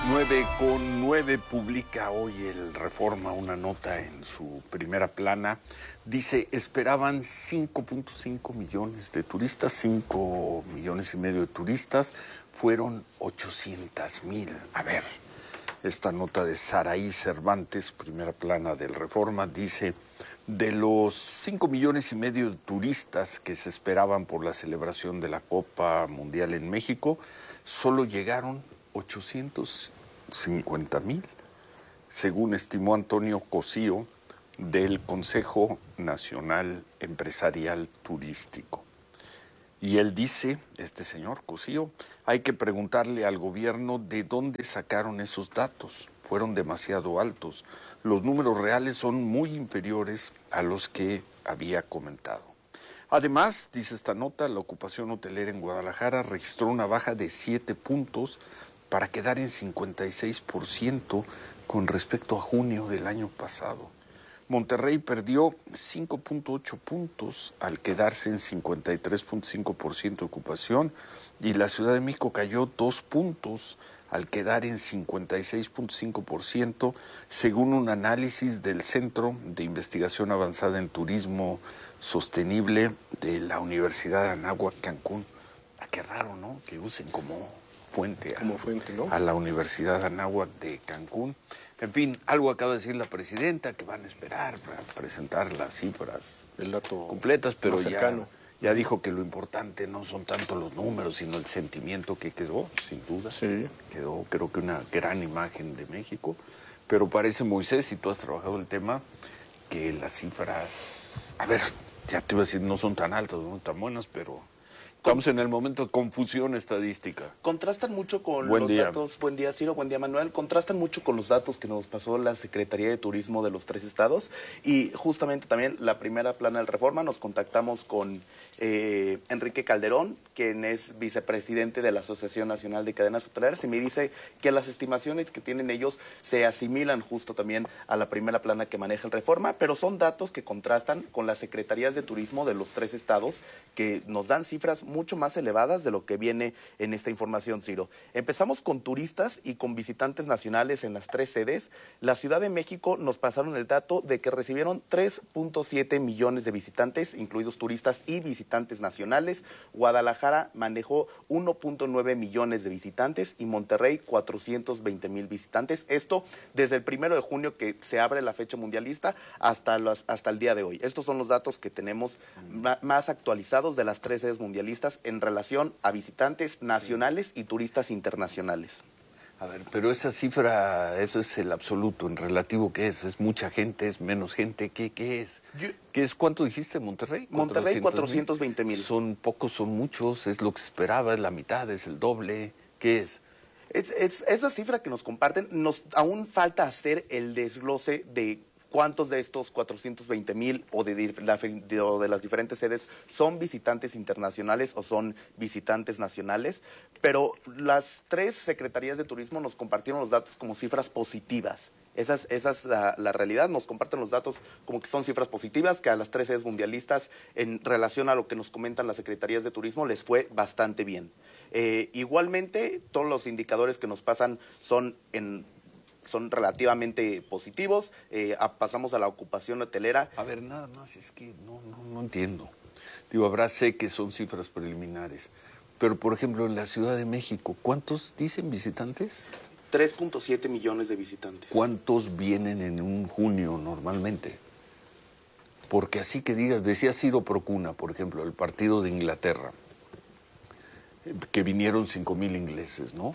9:09 publica hoy el Reforma una nota en su primera plana. Dice, esperaban 5.5 millones de turistas, 5 millones y medio de turistas, fueron 800,000. A ver, esta nota de Saraí Cervantes, primera plana del Reforma, dice, de los 5 millones y medio de turistas que se esperaban por la celebración de la Copa Mundial en México, solo llegaron 850,000, según estimó Antonio Cosío del Consejo Nacional Empresarial Turístico. Y él dice, este señor Cosío, hay que preguntarle al gobierno de dónde sacaron esos datos. Fueron demasiado altos. Los números reales son muy inferiores a los que había comentado. Además, dice esta nota, la ocupación hotelera en Guadalajara registró una baja de 7 puntos para quedar en 56% con respecto a junio del año pasado. Monterrey perdió 5.8 puntos al quedarse en 53.5% de ocupación y la Ciudad de México cayó 2 puntos al quedar en 56.5%, según un análisis del Centro de Investigación Avanzada en Turismo Sostenible de la Universidad de Anáhuac, Cancún. Qué raro, ¿no? Que usen como fuente, ¿no? A la Universidad de Anáhuac de Cancún. En fin, algo acaba de decir la presidenta, que van a esperar para presentar las cifras, el dato completas, pero ya dijo que lo importante no son tanto los números, sino el sentimiento que quedó, sin duda. Sí. Quedó, creo que una gran imagen de México. Pero parece, Moisés, si tú has trabajado el tema, que las cifras, a ver, ya te iba a decir, no son tan altas, no tan buenas, pero estamos en el momento de confusión estadística. Contrastan mucho con los datos. Buen día, Ciro. Buen día, Manuel. Contrastan mucho con los datos que nos pasó la Secretaría de Turismo de los 3 estados. Y justamente también la primera plana del Reforma nos contactamos con Enrique Calderón, quien es vicepresidente de la Asociación Nacional de Cadenas Hoteleras, y me dice que las estimaciones que tienen ellos se asimilan justo también a la primera plana que maneja el Reforma, pero son datos que contrastan con las secretarías de turismo de los 3 estados, que nos dan cifras mucho más elevadas de lo que viene en esta información, Ciro. Empezamos con turistas y con visitantes nacionales en las 3 sedes. La Ciudad de México nos pasaron el dato de que recibieron 3.7 millones de visitantes, incluidos turistas y visitantes nacionales. Guadalajara manejó 1.9 millones de visitantes y Monterrey 420,000 visitantes. Esto desde el 1 de junio que se abre la fecha mundialista hasta el día de hoy. Estos son los datos que tenemos más actualizados de las 3 sedes mundialistas en relación a visitantes nacionales y turistas internacionales. A ver, pero esa cifra, eso es el absoluto. ¿En relativo qué es? ¿Es mucha gente? ¿Es menos gente? ¿Qué es? ¿Qué es? ¿Cuánto dijiste, Monterrey? Monterrey, 420,000. ¿Son pocos, son muchos? ¿Es lo que se esperaba? ¿Es la mitad? ¿Es el doble? ¿Qué es? Es la cifra que nos comparten. Aún falta hacer el desglose de cuántos de estos 420,000 o de las diferentes sedes son visitantes internacionales o son visitantes nacionales, pero las 3 secretarías de turismo nos compartieron los datos como cifras positivas. Esa es la realidad, nos comparten los datos como que son cifras positivas, que a las 3 sedes mundialistas, en relación a lo que nos comentan las secretarías de turismo, les fue bastante bien. Igualmente, todos los indicadores que nos pasan son relativamente positivos. Pasamos a la ocupación hotelera. A ver, nada más, es que no entiendo. Digo, sé que son cifras preliminares, pero por ejemplo en la Ciudad de México, ¿cuántos dicen visitantes? 3.7 millones de visitantes. ¿Cuántos vienen en un junio normalmente? Porque así que digas, decía Ciro Procuna, por ejemplo, el partido de Inglaterra, que vinieron 5,000 ingleses, ¿no?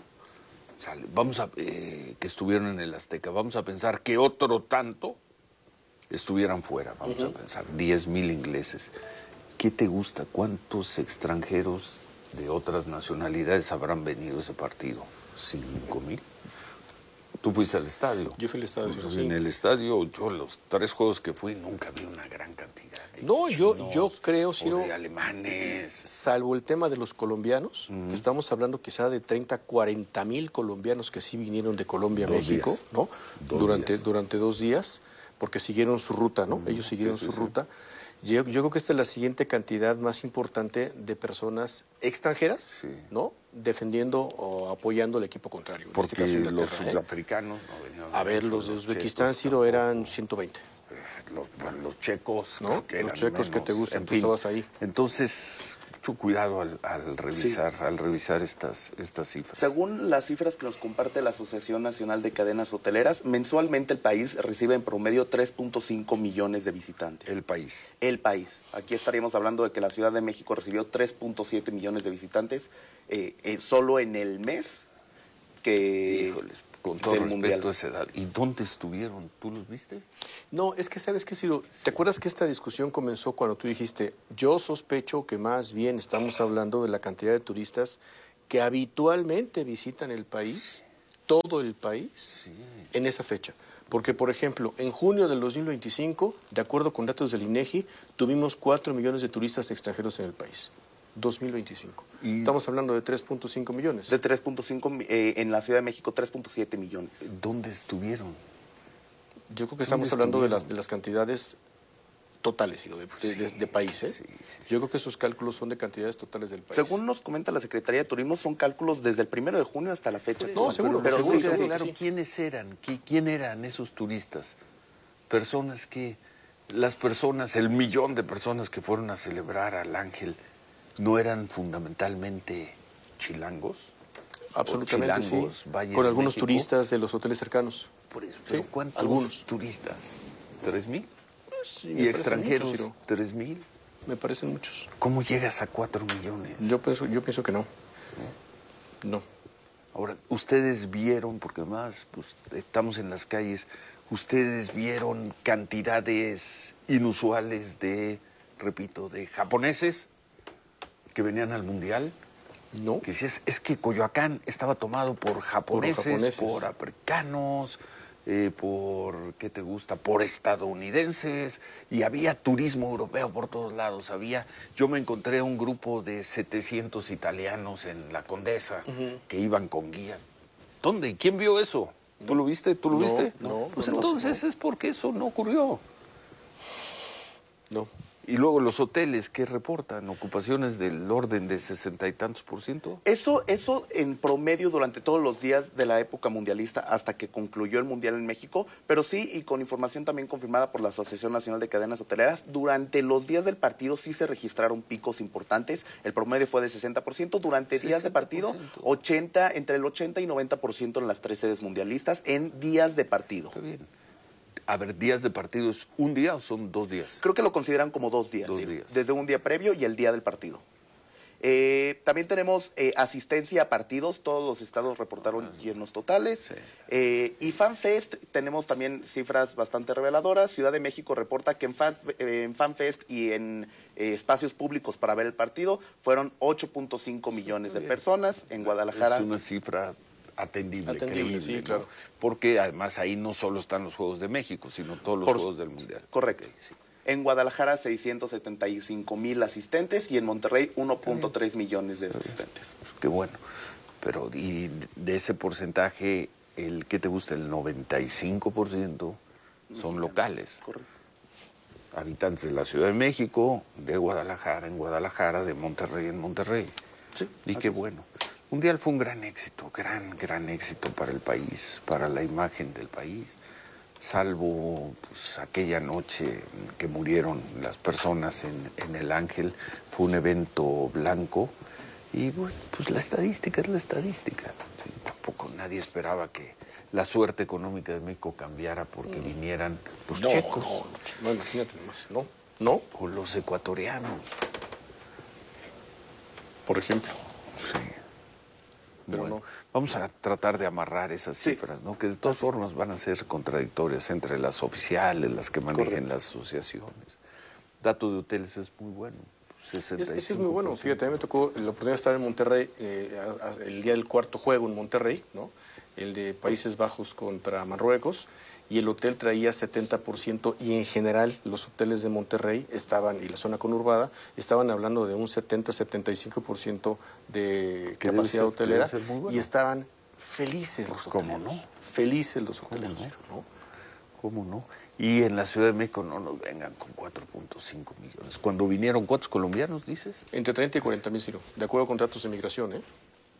Que estuvieron en el Azteca, vamos a pensar que otro tanto estuvieran fuera, vamos a pensar 10,000 ingleses. ¿Qué te gusta? ¿Cuántos extranjeros de otras nacionalidades habrán venido a ese partido? ¿5,000? Tú fuiste al estadio. Yo fui al estadio. Pues, en el estadio, yo los 3 juegos que fui nunca vi una gran cantidad de yo creo, Ciro, de alemanes. Salvo el tema de los colombianos, que estamos hablando quizá de 30, 40,000 colombianos que sí vinieron de Colombia a México, ¿no? Durante 2 días, porque siguieron su ruta, ¿no? Ellos siguieron su ruta. Yo creo que esta es la siguiente cantidad más importante de personas extranjeras, ¿no? defendiendo o apoyando al equipo contrario. Porque en este caso, los sudafricanos no venían. A ver, los de Uzbekistán, Ciro, eran 120. Los checos, ¿no? que eran los checos menos, que te gustan, tú estabas ahí. Entonces, mucho cuidado al revisar estas cifras. Según las cifras que nos comparte la Asociación Nacional de Cadenas Hoteleras, mensualmente el país recibe en promedio 3.5 millones de visitantes. El país. El país. Aquí estaríamos hablando de que la Ciudad de México recibió 3.7 millones de visitantes solo en el mes que... Híjoles, con todo respeto a esa edad. ¿Y dónde estuvieron? ¿Tú los viste? No, es que ¿sabes qué, Ciro? ¿Te acuerdas que esta discusión comenzó cuando tú dijiste, yo sospecho que más bien estamos hablando de la cantidad de turistas que habitualmente visitan el país, todo el país, en esa fecha? Porque, por ejemplo, en junio del 2025, de acuerdo con datos del INEGI, tuvimos 4 millones de turistas extranjeros en el país. 2025. Estamos hablando de 3.5 millones. De 3.5, en la Ciudad de México 3.7 millones. ¿Dónde estuvieron? Yo creo que estamos hablando de las cantidades totales de país. Sí. Yo creo que esos cálculos son de cantidades totales del país. Según nos comenta la Secretaría de Turismo, son cálculos desde el 1 de junio hasta la fecha. No, seguro. Pero seguro, claro, ¿quiénes eran? ¿Quién eran esos turistas? Personas que... Las personas, el millón de personas que fueron a celebrar al Ángel, ¿no eran fundamentalmente chilangos? Absolutamente, chilangos, sí. Con algunos turistas de los hoteles cercanos. Por eso, pero ¿cuántos algunos turistas? ¿3,000? Sí, ¿Y extranjeros? Muchos, 3,000. Me parecen muchos. ¿Cómo llegas a 4 millones? Yo pienso que no. No. Ahora, ustedes vieron, porque además pues, estamos en las calles, ustedes vieron cantidades inusuales de, repito, de japoneses que venían al Mundial. No. Que es que Coyoacán estaba tomado por japoneses, por africanos, por, ¿qué te gusta? Por estadounidenses, y había turismo europeo por todos lados. Yo me encontré un grupo de 700 italianos en la Condesa que iban con guía. ¿Dónde? ¿Y quién vio eso? ¿Tú lo viste? ¿Tú lo viste? No. Pues entonces es porque eso no ocurrió. No. Y luego los hoteles, ¿qué reportan? ¿Ocupaciones del orden de 60 y tantos %? Eso en promedio durante todos los días de la época mundialista hasta que concluyó el Mundial en México, pero sí, y con información también confirmada por la Asociación Nacional de Cadenas Hoteleras, durante los días del partido sí se registraron picos importantes. El promedio fue de 60%. Durante 60%. Días de partido, entre el 80 y 90% en las 3 sedes mundialistas en días de partido. Está bien. A ver, ¿días de partido es un día o son 2 días? Creo que lo consideran como 2 días. 2 sí. días. Desde un día previo y el día del partido. También tenemos asistencia a partidos. Todos los estados reportaron llenos totales. Sí. Y FanFest, tenemos también cifras bastante reveladoras. Ciudad de México reporta que en FanFest y en espacios públicos para ver el partido fueron 8.5 millones de personas. En Guadalajara... Es una cifra... Atendible, creíble, sí, claro. ¿no? Porque además ahí no solo están los Juegos de México, sino todos los Juegos del Mundial. Correcto. Okay, sí. En Guadalajara 675,000 asistentes y en Monterrey 1.3 millones de asistentes. Pues qué bueno. Pero y de ese porcentaje, ¿qué te gusta? El 95% son locales. Correcto. Habitantes de la Ciudad de México, de Guadalajara en Guadalajara, de Monterrey en Monterrey. Sí. Y qué bueno. Mundial fue un gran éxito, gran éxito para el país, para la imagen del país, salvo pues, aquella noche que murieron las personas en el Ángel, fue un evento blanco y bueno, pues la estadística es la estadística. Sí, tampoco nadie esperaba que la suerte económica de México cambiara porque vinieran los checos. No, imagínate nomás, no. O los ecuatorianos. Por ejemplo. Sí. Pero bueno, no. Vamos a tratar de amarrar esas cifras, ¿no? Que de todas formas van a ser contradictorias entre las oficiales, las que manejen las asociaciones. Dato de hoteles es muy bueno. Ese es muy bueno. Fíjate, a mí me tocó la oportunidad de estar en Monterrey el día del cuarto juego en Monterrey, ¿no? El de Países Bajos contra Marruecos, y el hotel traía 70%, y en general los hoteles de Monterrey estaban, y la zona conurbada, estaban hablando de un 70-75% de capacidad hotelera, bueno. Y estaban felices los hoteleros. ¿Cómo no? Felices los hoteleros, ¿no? ¿Cómo no? Y en la Ciudad de México no nos vengan con 4.5 millones. Cuando vinieron, ¿cuántos colombianos dices? Entre 30 y 40 mil, Ciro, de acuerdo con datos de migración, ¿eh?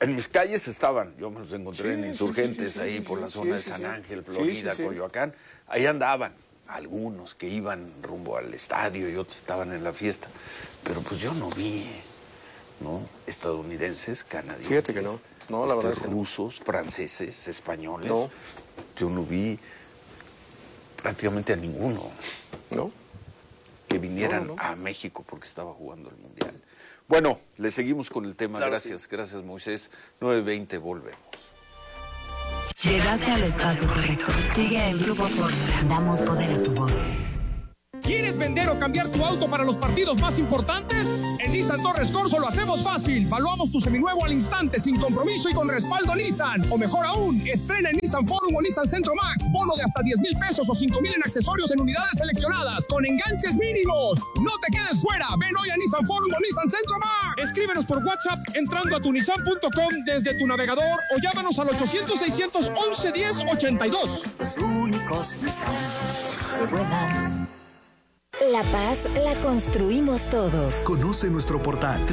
En mis calles estaban, yo me los encontré en Insurgentes, ahí por la zona de San Ángel, Florida, Coyoacán. Ahí andaban algunos que iban rumbo al estadio y otros estaban en la fiesta. Pero pues yo no vi, ¿no? Estadounidenses, canadienses. Fíjate que no, la verdad es que rusos, franceses, españoles. No. Yo no vi prácticamente a ninguno. ¿No? Que vinieran a México porque estaba jugando el Mundial. Bueno, le seguimos con el tema. Claro, gracias, gracias Moisés. 9:20, volvemos. Llegaste al espacio correcto. Sigue el Grupo Fórmula. Damos poder a tu voz. ¿Quieres vender o cambiar tu auto para los partidos más importantes? En Nissan Torres Corso lo hacemos fácil. Valuamos tu seminuevo al instante, sin compromiso y con respaldo Nissan. O mejor aún, estrena en Nissan Forum o Nissan Centro Max. Bono de hasta 10,000 pesos o 5,000 en accesorios en unidades seleccionadas, con enganches mínimos. No te quedes fuera. Ven hoy a Nissan Forum o Nissan Centro Max. Escríbenos por WhatsApp entrando a tunissan.com desde tu navegador o llámanos al 800-611-1082. Los únicos Nissan que vuelan. La paz la construimos todos. Conoce nuestro portal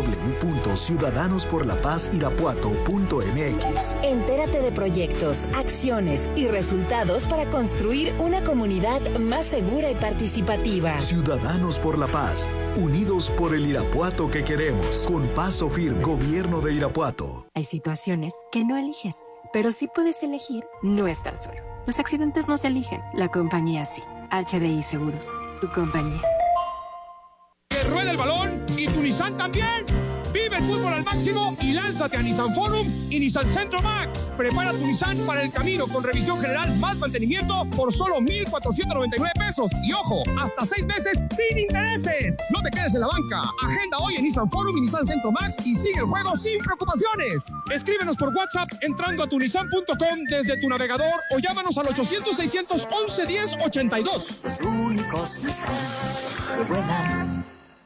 www.ciudadanosporlapazirapuato.mx. Entérate de proyectos, acciones y resultados para construir una comunidad más segura y participativa. Ciudadanos por la Paz, unidos por el Irapuato que queremos. Con paso firme, Gobierno de Irapuato. Hay situaciones que no eliges, pero sí puedes elegir no estar solo. Los accidentes no se eligen, la compañía sí. HDI Seguros, tu compañía. Que ruede el balón y tu Nissan también. Vive el fútbol al máximo y lánzate a Nissan Forum y Nissan Centro Max. Prepara tu Nissan para el camino con revisión general más mantenimiento por solo 1,499 pesos. Y ojo, hasta 6 meses sin intereses. No te quedes en la banca. Agenda hoy en Nissan Forum y Nissan Centro Max y sigue el juego sin preocupaciones. Escríbenos por WhatsApp entrando a tunissan.com desde tu navegador o llámanos al 800-611-1082. Los únicos Nissan que vuelan.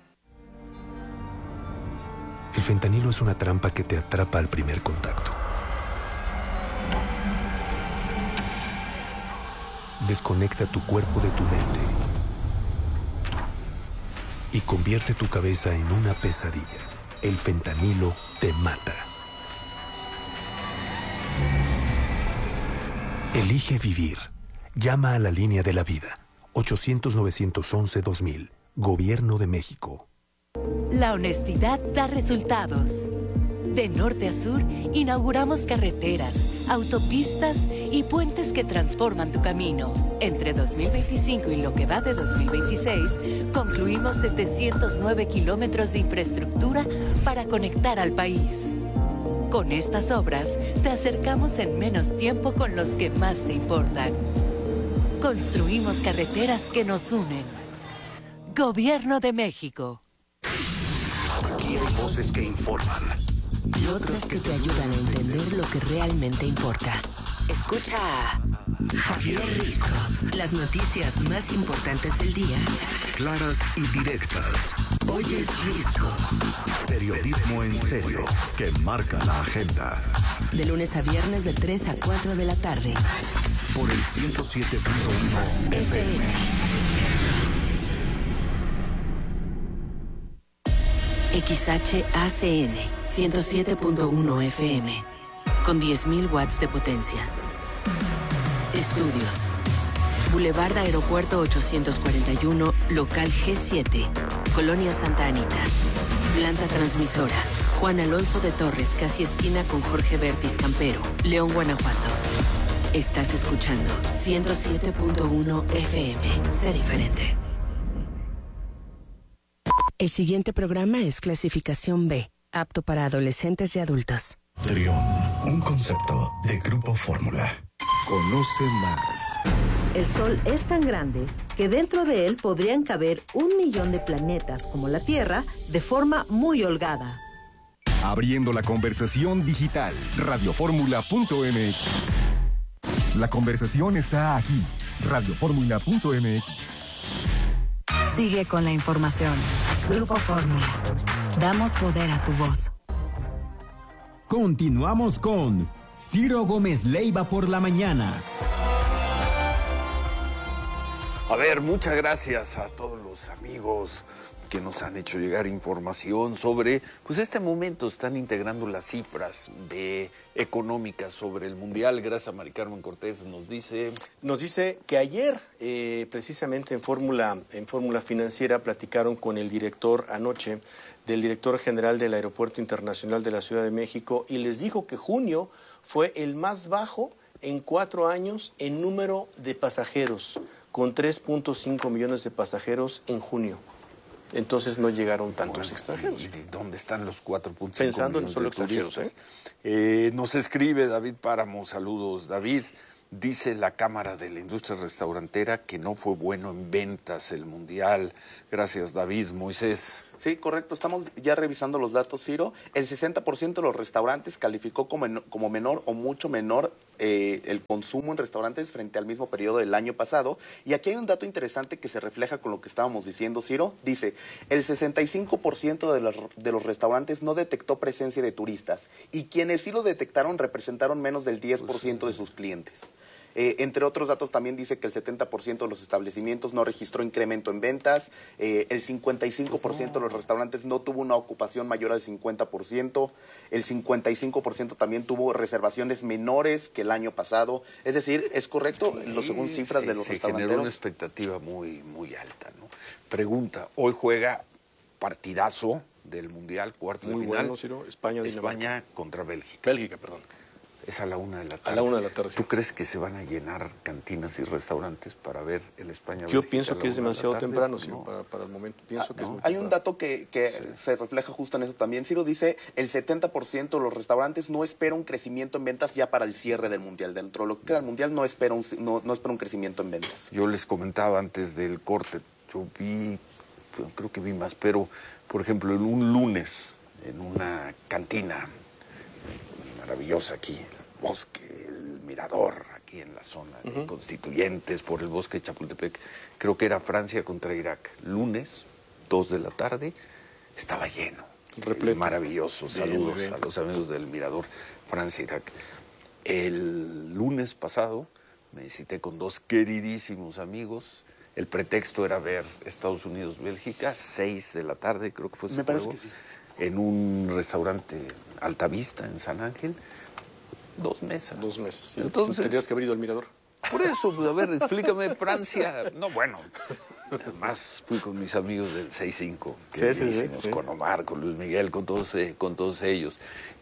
El fentanilo es una trampa que te atrapa al primer contacto. Desconecta tu cuerpo de tu mente y convierte tu cabeza en una pesadilla. El fentanilo te mata. Elige vivir. Llama a la línea de la vida. 800-911-2000. Gobierno de México. La honestidad da resultados. De norte a sur, inauguramos carreteras, autopistas y puentes que transforman tu camino. Entre 2025 y lo que va de 2026, concluimos 709 kilómetros de infraestructura para conectar al país. Con estas obras, te acercamos en menos tiempo con los que más te importan. Construimos carreteras que nos unen. Gobierno de México. Aquí hay voces que informan y otras que te ayudan a entender lo que realmente importa. Escucha a Javier Risco. Las noticias más importantes del día. Claras y directas. Oyes Risco. Periodismo en serio que marca la agenda. De lunes a viernes de 3 a 4 de la tarde. Por el 107.1 FM. XHACN 107.1 FM con 10,000 watts de potencia. Estudios. Boulevard Aeropuerto 841, local G7, Colonia Santa Anita. Planta transmisora. Juan Alonso de Torres, casi esquina con Jorge Bertis Campero, León, Guanajuato. Estás escuchando 107.1 FM. Sé diferente. El siguiente programa es clasificación B, apto para adolescentes y adultos. Trión, un concepto de Grupo Fórmula. Conoce más. El Sol es tan grande que dentro de él podrían caber 1,000,000 de planetas como la Tierra de forma muy holgada. Abriendo la conversación digital, radioformula.mx. La conversación está aquí, radioformula.mx. Sigue con la información. Grupo Fórmula. Damos poder a tu voz. Continuamos con Ciro Gómez Leiva por la mañana. A ver, muchas gracias a todos los amigos que nos han hecho llegar información sobre, pues este momento están integrando las cifras económicas sobre el Mundial. Gracias a Mari Carmen Cortés nos dice que ayer, precisamente en Fórmula Financiera, platicaron con el director anoche, del director general del Aeropuerto Internacional de la Ciudad de México, y les dijo que junio fue el más bajo en 4 años en número de pasajeros, con 3.5 millones de pasajeros en junio. Entonces no llegaron tantos extranjeros. ¿Y dónde están los 4.5 Pensando millones en solo de extranjeros, turistas? Nos escribe David Páramo, saludos. David, dice la Cámara de la Industria Restaurantera que no fue bueno en ventas el Mundial. Gracias, David. Moisés. Sí, correcto. Estamos ya revisando los datos, Ciro. El 60% de los restaurantes calificó como menor o mucho menor el consumo en restaurantes frente al mismo periodo del año pasado. Y aquí hay un dato interesante que se refleja con lo que estábamos diciendo, Ciro. Dice, el 65% de los restaurantes no detectó presencia de turistas. Y quienes sí lo detectaron representaron menos del 10% de sus clientes. Entre otros datos también dice que el 70% de los establecimientos no registró incremento en ventas, el 55% de los restaurantes no tuvo una ocupación mayor al 50%, el 55% también tuvo reservaciones menores que el año pasado. Es decir, es correcto, según cifras de los restauranteros. Se generó una expectativa muy, muy alta, ¿no? Pregunta, hoy juega partidazo del Mundial, cuarto de final. Muy bueno, Ciro. España contra Bélgica. Bélgica, perdón. Es a la 1 de la tarde. A la 1 de la tarde. ¿Tú crees que se van a llenar cantinas y restaurantes para ver el España? Yo pienso que es demasiado temprano, Ciro, para el momento. Pienso que es muy hay un dato que se refleja justo en eso también. Ciro dice, el 70% de los restaurantes no espera un crecimiento en ventas ya para el cierre del Mundial. Dentro de lo que queda del Mundial no espera un crecimiento en ventas. Yo les comentaba antes del corte, yo creo que vi más, pero, por ejemplo, en un lunes, en una cantina maravillosa aquí, el Bosque, el Mirador, aquí en la zona de Constituyentes, por el Bosque de Chapultepec, creo que era Francia contra Irak, lunes, 2 de la tarde, estaba lleno, repleto. Maravilloso, saludos a los amigos del Mirador, Francia-Irak. El lunes pasado me cité con 2 queridísimos amigos. El pretexto era ver Estados Unidos-Bélgica, 6 de la tarde, creo que fue ese Me parece que sí. En un restaurante Altavista, en San Ángel, 2 mesas. 2 mesas, sí. Entonces tenías que haber ido al Mirador. Por eso, pues, a ver, explícame, Francia. No, bueno, además fui con mis amigos del 6-5, sí. Con Omar, con Luis Miguel, con todos ellos.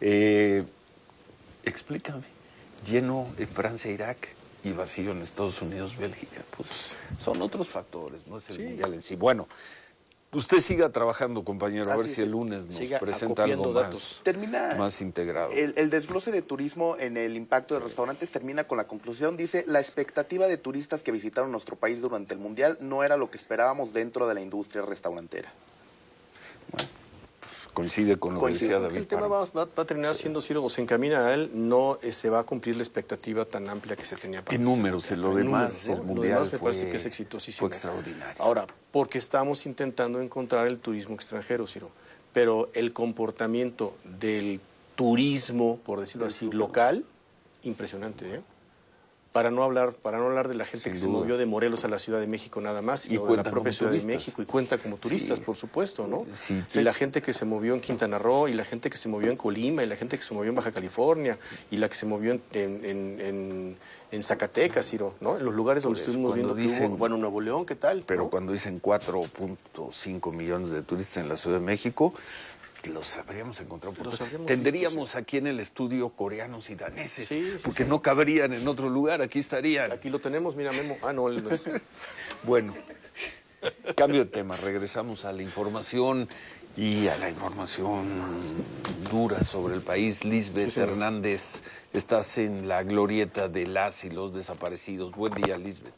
Explícame, lleno en Francia-Irak y vacío en Estados Unidos-Bélgica. Pues son otros factores, no es el Mundial en sí. Bueno, usted siga trabajando, compañero, a ver si el lunes nos presenta algo más integrado. El desglose de turismo en el impacto de restaurantes termina con la conclusión. Dice, la expectativa de turistas que visitaron nuestro país durante el Mundial no era lo que esperábamos dentro de la industria restaurantera. Bueno, pues coincide con lo que decía David. El tema va a terminar siendo, Ciro, o se encamina a él, no se va a cumplir la expectativa tan amplia que se tenía para en números, en lo demás, el Mundial me parece que es exitosísimo. Fue extraordinario. Ahora, porque estamos intentando encontrar el turismo extranjero, Ciro, pero el comportamiento del turismo, por decirlo así, local, impresionante, ¿eh? Para no hablar de la gente que se movió de Morelos a la Ciudad de México nada más, sino de la propia Ciudad de México, y cuenta como turistas, por supuesto, ¿no? Sí. Y la gente que se movió en Quintana Roo, y la gente que se movió en Colima, y la gente que se movió en Baja California, y la que se movió en Zacatecas, Ciro, ¿no? En los lugares donde estuvimos viendo que hubo, bueno, Nuevo León, ¿qué tal? Pero ¿no? cuando dicen 4.5 millones de turistas en la Ciudad de México, los habríamos encontrado. Tendríamos aquí en el estudio coreanos y daneses, porque no cabrían en otro lugar, aquí estarían. Aquí lo tenemos, mira, Memo. Ah, no, él no es. Bueno, cambio de tema, regresamos a la información y a la información dura sobre el país. Lisbeth Hernández, estás en la glorieta de las y los desaparecidos. Buen día, Lisbeth.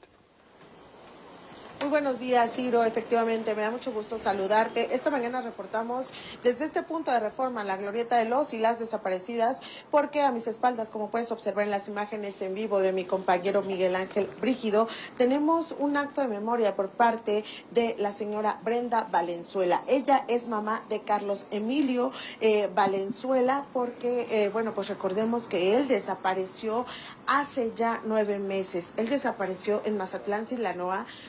Muy buenos días, Ciro. Efectivamente, me da mucho gusto saludarte. Esta mañana reportamos desde este punto de Reforma, la glorieta de los y las desaparecidas, porque a mis espaldas, como puedes observar en las imágenes en vivo de mi compañero Miguel Ángel Brígido, tenemos un acto de memoria por parte de la señora Brenda Valenzuela. Ella es mamá de Carlos Emilio Valenzuela, porque, bueno, pues recordemos que él desapareció hace ya 9 meses. Él desapareció en Mazatlán, Sinaloa, cuando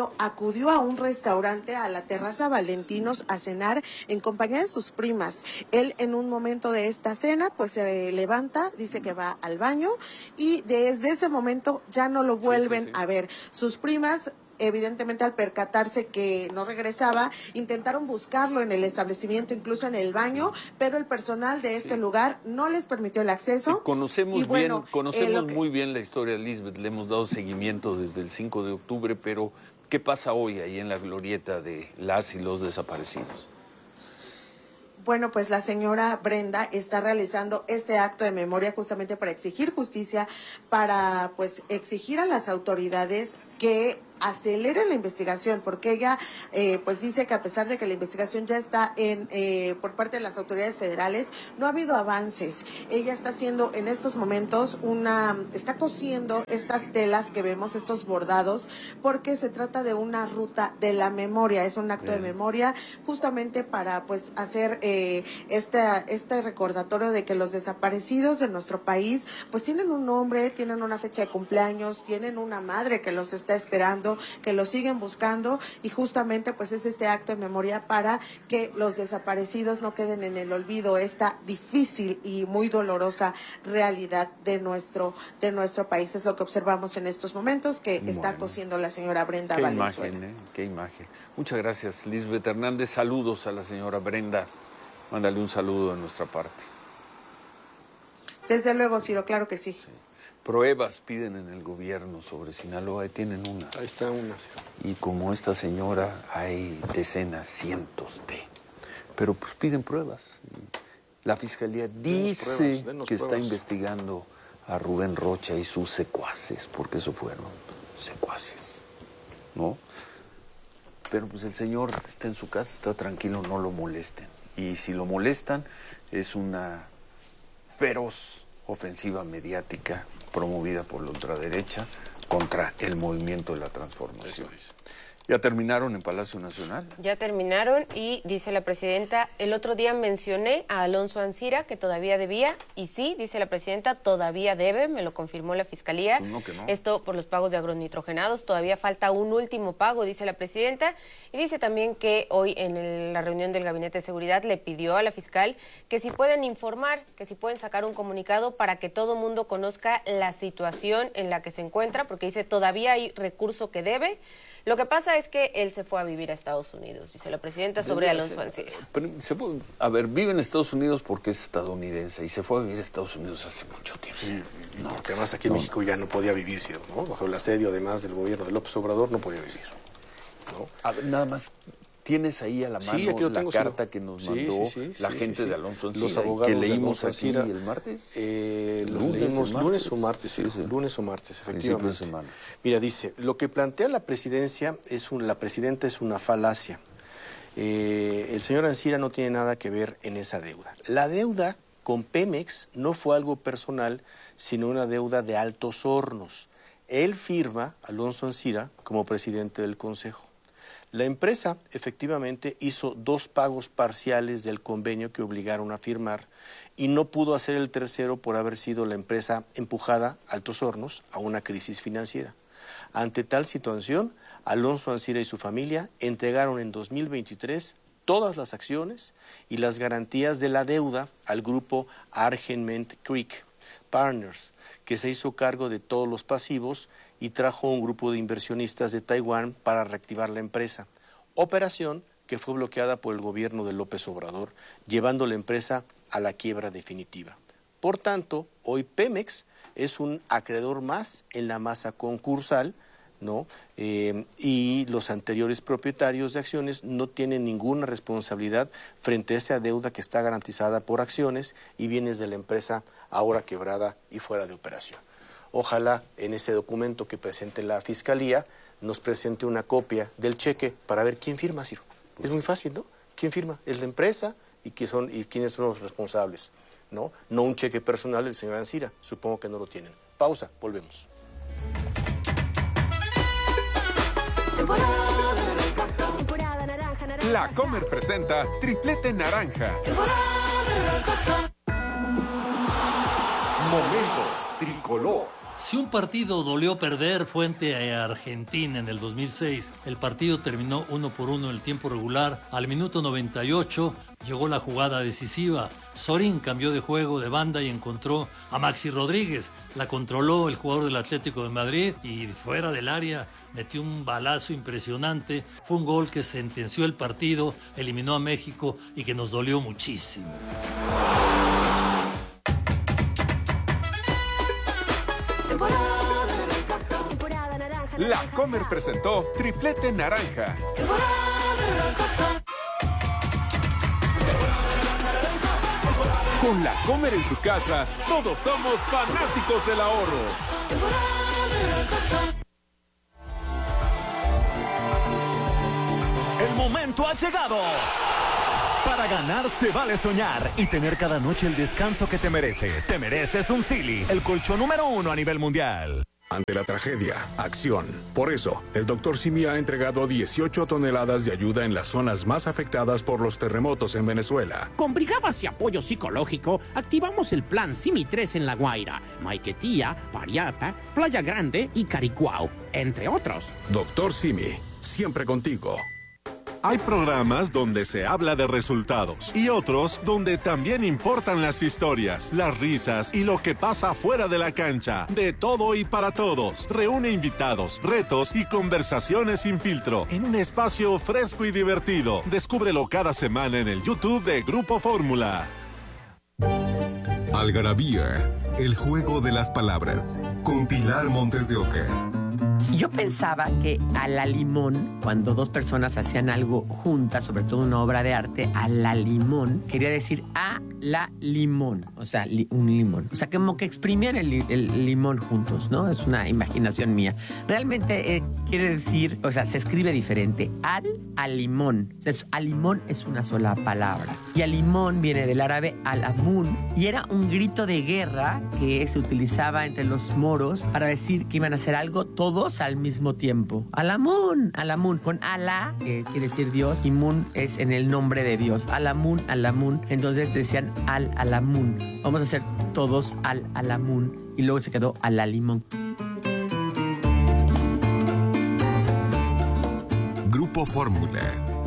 bueno, acudió a un restaurante, a la Terraza Valentinos, a cenar en compañía de sus primas. Él en un momento de esta cena pues se levanta, dice que va al baño y desde ese momento ya no lo vuelven a ver. Sus primas, evidentemente, al percatarse que no regresaba, intentaron buscarlo en el establecimiento, incluso en el baño, pero el personal de este lugar no les permitió el acceso. Conocemos muy bien la historia de Lisbeth, le hemos dado seguimiento desde el 5 de octubre, pero ¿qué pasa hoy ahí en la glorieta de las y los desaparecidos? Bueno, pues la señora Brenda está realizando este acto de memoria justamente para exigir justicia, para pues exigir a las autoridades que acelere la investigación, porque ella pues dice que a pesar de que la investigación ya está por parte de las autoridades federales, no ha habido avances. Ella está haciendo en estos momentos está cosiendo estas telas que vemos, estos bordados, porque se trata de una ruta de la memoria, es un acto de memoria justamente para pues hacer este recordatorio de que los desaparecidos de nuestro país pues tienen un nombre, tienen una fecha de cumpleaños, tienen una madre que los está esperando, que lo siguen buscando, y justamente pues es este acto de memoria para que los desaparecidos no queden en el olvido, esta difícil y muy dolorosa realidad de nuestro país. Es lo que observamos en estos momentos que está cosiendo la señora Brenda Valenzuela. Qué imagen. Muchas gracias, Lisbeth Hernández. Saludos a la señora Brenda. Mándale un saludo de nuestra parte. Desde luego, Ciro, claro que sí. Pruebas piden en el gobierno sobre Sinaloa, ahí tienen una. Ahí está una. Y como esta señora, hay decenas, cientos de. Pero pues piden pruebas. La fiscalía dice que está investigando a Rubén Rocha y sus secuaces, porque eso fueron secuaces, ¿no? Pero pues el señor está en su casa, está tranquilo, no lo molesten. Y si lo molestan, es una feroz ofensiva mediática promovida por la ultraderecha contra el movimiento de la transformación. ¿Ya terminaron en Palacio Nacional? Ya terminaron y dice la presidenta, el otro día mencioné a Alonso Ancira que todavía debía, y sí, dice la presidenta, todavía debe, me lo confirmó la Fiscalía. Pues no, que no. Esto por los pagos de agronitrogenados, todavía falta un último pago, dice la presidenta, y dice también que hoy en la reunión del Gabinete de Seguridad le pidió a la fiscal que si pueden informar, que si pueden sacar un comunicado para que todo mundo conozca la situación en la que se encuentra, porque dice todavía hay recurso que debe. Lo que pasa es que él se fue a vivir a Estados Unidos, dice la presidenta sobre Alonso Ancira. A ver, vive en Estados Unidos porque es estadounidense y se fue a vivir a Estados Unidos hace mucho tiempo. Sí, no, porque además aquí en México ya no podía vivir, ¿no? Bajo el asedio además del gobierno de López Obrador no podía vivir, ¿no? A ver, nada más, ¿tienes ahí a la mano la carta que nos mandó la gente de Alonso Ancira? Los abogados que leímos de aquí el martes. Leímos lunes o martes, lunes o martes, efectivamente. De semana. Mira, dice, lo que plantea la presidencia la presidenta es una falacia. El señor Ancira no tiene nada que ver en esa deuda. La deuda con Pemex no fue algo personal, sino una deuda de Altos Hornos. Él firma, Alonso Ancira, como presidente del Consejo. La empresa efectivamente hizo 2 pagos parciales del convenio que obligaron a firmar y no pudo hacer el tercero por haber sido la empresa empujada, Altos Hornos, a una crisis financiera. Ante tal situación, Alonso Ancira y su familia entregaron en 2023 todas las acciones y las garantías de la deuda al grupo Argent Creek Partners, que se hizo cargo de todos los pasivos y trajo un grupo de inversionistas de Taiwán para reactivar la empresa. Operación que fue bloqueada por el gobierno de López Obrador, llevando la empresa a la quiebra definitiva. Por tanto, hoy Pemex es un acreedor más en la masa concursal, ¿no? Y los anteriores propietarios de acciones no tienen ninguna responsabilidad frente a esa deuda que está garantizada por acciones y bienes de la empresa ahora quebrada y fuera de operación. Ojalá en ese documento que presente la Fiscalía nos presente una copia del cheque para ver quién firma, Ciro. Es muy fácil, ¿no? ¿Quién firma? Es la empresa y quiénes son los responsables, ¿no? No un cheque personal del señor Ancira. Supongo que no lo tienen. Pausa, volvemos. La Comer presenta Triplete Naranja. Momentos Tricolor. Si un partido dolió perder fue ante Argentina en el 2006. El partido terminó 1-1 en el tiempo regular. Al minuto 98 llegó la jugada decisiva. Sorín cambió de juego de banda y encontró a Maxi Rodríguez. La controló el jugador del Atlético de Madrid y fuera del área metió un balazo impresionante. Fue un gol que sentenció el partido, eliminó a México y que nos dolió muchísimo. La Comer presentó Triplete Naranja. Con La Comer en tu casa, todos somos fanáticos del ahorro. El momento ha llegado. Para ganar se vale soñar y tener cada noche el descanso que te mereces. Te mereces un Sealy, el colchón número 1 a nivel mundial. Ante la tragedia, acción. Por eso, el Dr. Simi ha entregado 18 toneladas de ayuda en las zonas más afectadas por los terremotos en Venezuela. Con brigadas y apoyo psicológico, activamos el plan Simi 3 en La Guaira, Maiquetía, Pariapa, Playa Grande y Caricuao, entre otros. Dr. Simi, siempre contigo. Hay programas donde se habla de resultados y otros donde también importan las historias, las risas y lo que pasa fuera de la cancha. De todo y para todos. Reúne invitados, retos y conversaciones sin filtro en un espacio fresco y divertido. Descúbrelo cada semana en el YouTube de Grupo Fórmula. Algarabía, el juego de las palabras, con Pilar Montes de Oca. Yo pensaba que a la limón, cuando dos personas hacían algo juntas, sobre todo una obra de arte, a la limón, quería decir a la limón, o sea, un limón. O sea, como que exprimían el limón juntos, ¿no? Es una imaginación mía. Realmente quiere decir, o sea, se escribe diferente. Al limón. O sea, al limón es una sola palabra. Y al limón viene del árabe al-amun, y era un grito de guerra que se utilizaba entre los moros para decir que iban a hacer algo todos al mismo tiempo. Al-amun, con Alá, que quiere decir Dios, y Mun es en el nombre de Dios. Al-amun. Entonces decían al-amun. Vamos a hacer todos al-amun. Y luego se quedó al-limón. Grupo Fórmula.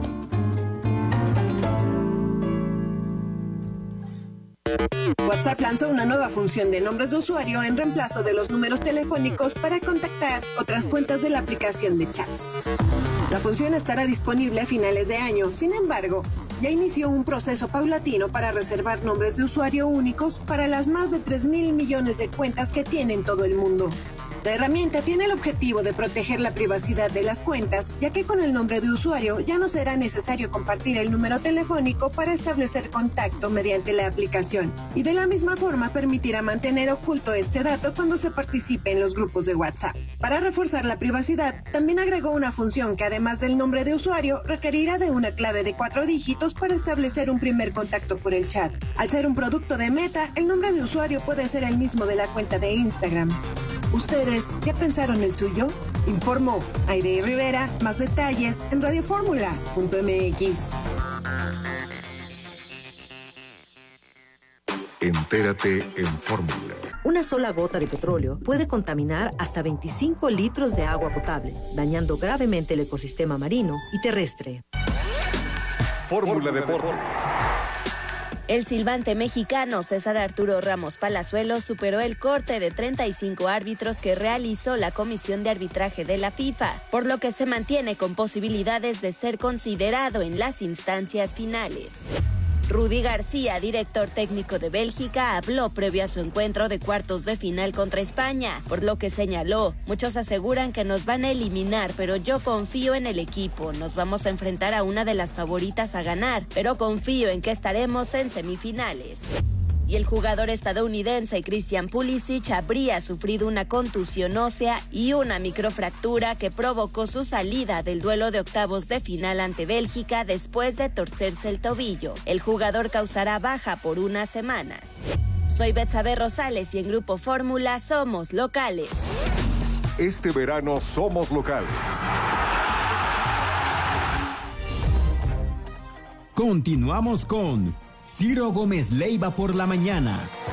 WhatsApp lanzó una nueva función de nombres de usuario en reemplazo de los números telefónicos para contactar otras cuentas de la aplicación de chats. La función estará disponible a finales de año. Sin embargo, ya inició un proceso paulatino para reservar nombres de usuario únicos para las más de 3,000 millones de cuentas que tiene en todo el mundo. La herramienta tiene el objetivo de proteger la privacidad de las cuentas, ya que con el nombre de usuario ya no será necesario compartir el número telefónico para establecer contacto mediante la aplicación, y de la misma forma permitirá mantener oculto este dato cuando se participe en los grupos de WhatsApp. Para reforzar la privacidad, también agregó una función que además del nombre de usuario requerirá de una clave de 4 dígitos para establecer un primer contacto por el chat. Al ser un producto de Meta, el nombre de usuario puede ser el mismo de la cuenta de Instagram. ¿Ustedes ya pensaron el suyo? Informó Aide Rivera. Más detalles en radioformula.mx. Entérate en Fórmula. Una sola gota de petróleo puede contaminar hasta 25 litros de agua potable, dañando gravemente el ecosistema marino y terrestre. Fórmula Deportes. El silbante mexicano César Arturo Ramos Palazuelos superó el corte de 35 árbitros que realizó la Comisión de Arbitraje de la FIFA, por lo que se mantiene con posibilidades de ser considerado en las instancias finales. Rudy García, director técnico de Bélgica, habló previo a su encuentro de cuartos de final contra España, por lo que señaló: muchos aseguran que nos van a eliminar, pero yo confío en el equipo, nos vamos a enfrentar a una de las favoritas a ganar, pero confío en que estaremos en semifinales. Y el jugador estadounidense Christian Pulisic habría sufrido una contusión ósea y una microfractura que provocó su salida del duelo de octavos de final ante Bélgica después de torcerse el tobillo. El jugador causará baja por unas semanas. Soy Betsabe Rosales y en Grupo Fórmula somos locales. Este verano somos locales. Continuamos con Ciro Gómez Leiva por la mañana.